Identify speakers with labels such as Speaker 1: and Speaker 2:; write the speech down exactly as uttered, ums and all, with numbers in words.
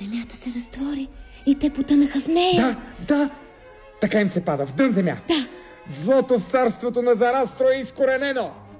Speaker 1: Земята се разтвори и те потънаха в нея.
Speaker 2: Да, да, така им се пада, в дън земя.
Speaker 1: Да.
Speaker 2: Злото в царството на Зарастро е изкоренено.